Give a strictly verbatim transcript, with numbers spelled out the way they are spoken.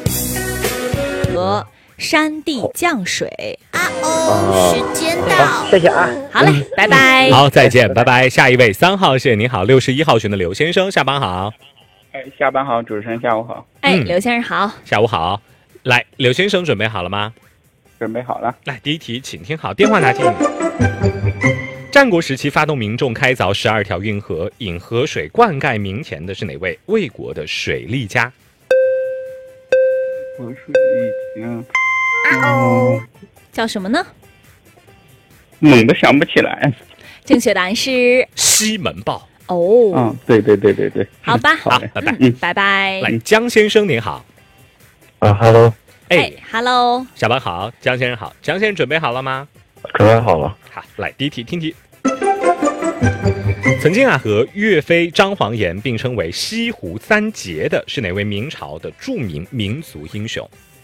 和山地降水。 啊哦，时间到， 好，谢谢啊。 好嘞，拜拜。 好，再见，拜拜。下一位三号线，你好，六十一号选的刘先生，下班好。 哎，下班好，主持人下午好。 哎， 嗯刘先生好。 下午好。来，刘先生准备好了吗？ 准备好了。 来，第一题，请听好，电话拿近。战国时期发动民众开凿十二条运河，引河水灌溉民田的是哪位魏国的水利家？ 我是已经啊哦， 叫什么呢？ 猛地想不起来。 正确答案是西门豹。 哦。 嗯，对对对对对。 好吧， 好，拜拜。 嗯，拜拜。 来，江先生您好。 啊哈喽， 哎，Hello， 下班好，江先生好，江先生准备好了吗？ 准备好了。 好，来第一题，听题。曾经啊和岳飞、张煌言并称为西湖三杰的是哪位明朝的著名民族英雄？